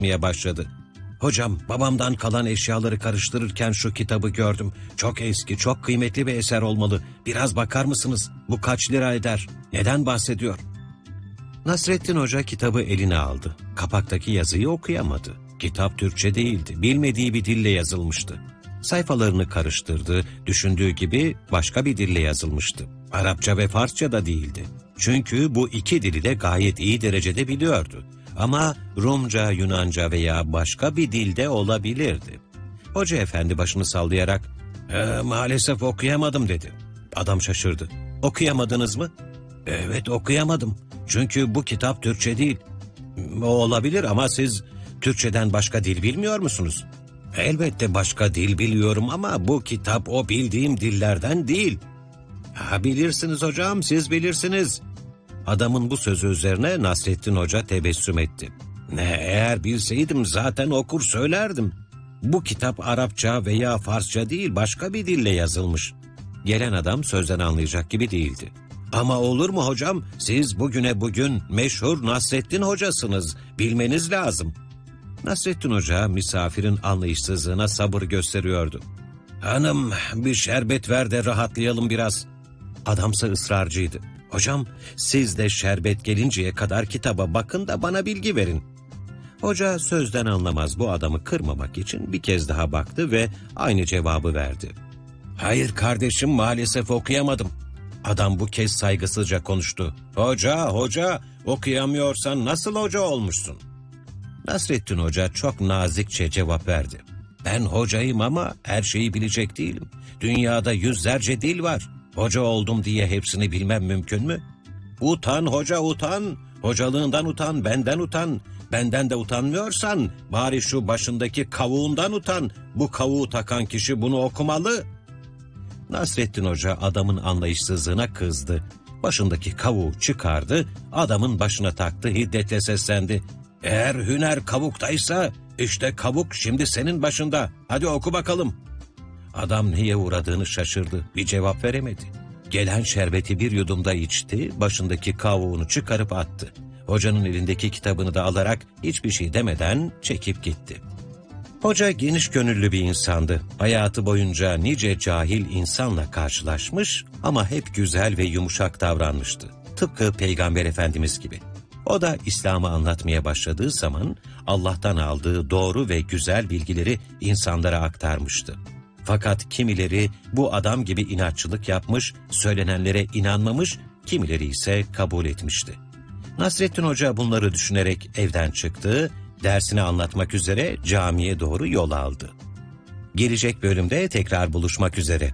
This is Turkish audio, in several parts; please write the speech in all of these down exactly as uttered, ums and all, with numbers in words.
anlatmaya başladı. Hocam, babamdan kalan eşyaları karıştırırken şu kitabı gördüm. Çok eski, çok kıymetli bir eser olmalı. Biraz bakar mısınız? Bu kaç lira eder? Neden bahsediyor? Nasrettin Hoca kitabı eline aldı. Kapaktaki yazıyı okuyamadı. Kitap Türkçe değildi. Bilmediği bir dille yazılmıştı. Sayfalarını karıştırdı. Düşündüğü gibi başka bir dille yazılmıştı. Arapça ve Farsça da değildi. Çünkü bu iki dili de gayet iyi derecede biliyordu. Ama Rumca, Yunanca veya başka bir dilde olabilirdi. Hoca efendi başını sallayarak e, "Maalesef okuyamadım" dedi. Adam şaşırdı. "Okuyamadınız mı?" "Evet, okuyamadım. Çünkü bu kitap Türkçe değil." "O olabilir ama siz Türkçeden başka dil bilmiyor musunuz?" "Elbette başka dil biliyorum ama bu kitap o bildiğim dillerden değil." "Ha, bilirsiniz hocam, siz bilirsiniz." Adamın bu sözü üzerine Nasrettin Hoca tebessüm etti. "Ne, eğer bilseydim zaten okur söylerdim. Bu kitap Arapça veya Farsça değil, başka bir dille yazılmış." Gelen adam sözden anlayacak gibi değildi. "Ama olur mu hocam? Siz bugüne bugün meşhur Nasrettin Hocasınız. Bilmeniz lazım." Nasrettin Hoca misafirin anlayışsızlığına sabır gösteriyordu. "Hanım, bir şerbet ver de rahatlayalım biraz." Adamsa ısrarcıydı. "Hocam, siz de şerbet gelinceye kadar kitaba bakın da bana bilgi verin." Hoca sözden anlamaz bu adamı kırmamak için bir kez daha baktı ve aynı cevabı verdi. "Hayır kardeşim, maalesef okuyamadım." Adam bu kez saygısızca konuştu. "Hoca, hoca, okuyamıyorsan nasıl hoca olmuşsun?" Nasrettin Hoca çok nazikçe cevap verdi. "Ben hocayım ama her şeyi bilecek değilim. Dünyada yüzlerce dil var. Hoca oldum diye hepsini bilmem mümkün mü? Utan hoca, utan. Hocalığından utan, benden utan. Benden de utanmıyorsan bari şu başındaki kavuğundan utan. Bu kavuğu takan kişi bunu okumalı." Nasrettin Hoca adamın anlayışsızlığına kızdı. Başındaki kavuğu çıkardı, adamın başına taktı, hiddetle seslendi. "Eğer hüner kavuktaysa işte kavuk şimdi senin başında. Hadi oku bakalım." Adam neye uğradığını şaşırdı. Bir cevap veremedi. Gelen şerbeti bir yudumda içti, başındaki kavuğunu çıkarıp attı. Hocanın elindeki kitabını da alarak hiçbir şey demeden çekip gitti. Hoca geniş gönüllü bir insandı. Hayatı boyunca nice cahil insanla karşılaşmış ama hep güzel ve yumuşak davranmıştı. Tıpkı Peygamber Efendimiz gibi. O da İslam'ı anlatmaya başladığı zaman Allah'tan aldığı doğru ve güzel bilgileri insanlara aktarmıştı. Fakat kimileri bu adam gibi inatçılık yapmış, söylenenlere inanmamış, kimileri ise kabul etmişti. Nasrettin Hoca bunları düşünerek evden çıktı, dersini anlatmak üzere camiye doğru yol aldı. Gelecek bölümde tekrar buluşmak üzere.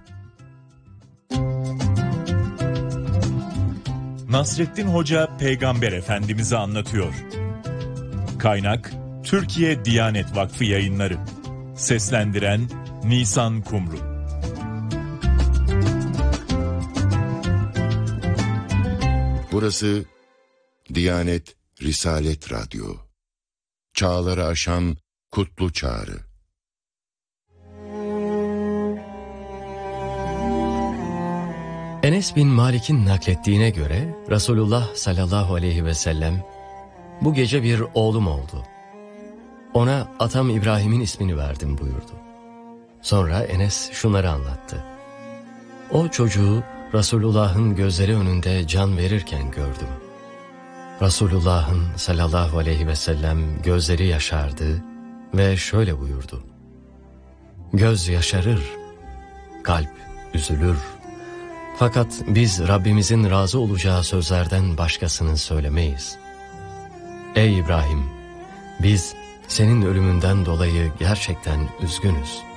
Nasrettin Hoca Peygamber Efendimiz'i anlatıyor. Kaynak Türkiye Diyanet Vakfı Yayınları. Seslendiren Nisan Kumru. Burası Diyanet Risalet Radyo. Çağları aşan kutlu çağrı. Enes bin Malik'in naklettiğine göre Resulullah sallallahu aleyhi ve sellem "Bu gece bir oğlum oldu. Ona atam İbrahim'in ismini verdim" buyurdu. Sonra Enes şunları anlattı. "O çocuğu Resulullah'ın gözleri önünde can verirken gördüm. Resulullah'ın sallallahu aleyhi ve sellem gözleri yaşardı ve şöyle buyurdu: Göz yaşarır, kalp üzülür. Fakat biz Rabbimizin razı olacağı sözlerden başkasını söylemeyiz. Ey İbrahim, biz senin ölümünden dolayı gerçekten üzgünüz.